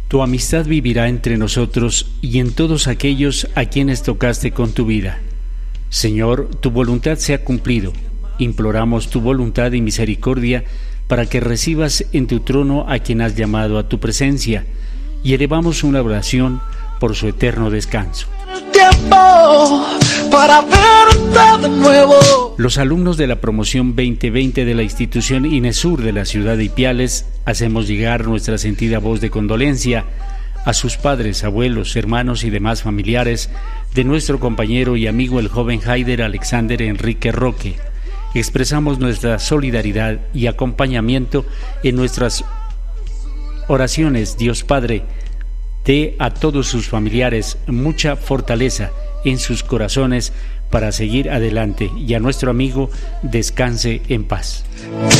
Tu amistad vivirá entre nosotros y en todos aquellos a quienes tocaste con tu vida. Señor, tu voluntad se ha cumplido. Imploramos tu voluntad y misericordia para que recibas en tu trono a quien has llamado a tu presencia, y elevamos una oración por su eterno descanso. Para verte de nuevo. Los alumnos de la promoción 2020 de la institución INESUR de la ciudad de Ipiales hacemos llegar nuestra sentida voz de condolencia a sus padres, abuelos, hermanos y demás familiares de nuestro compañero y amigo el joven Haider Alexander Enrique Roque. Expresamos nuestra solidaridad y acompañamiento en nuestras oraciones. Dios Padre, dé a todos sus familiares mucha fortaleza en sus corazones para seguir adelante, y a nuestro amigo descanse en paz.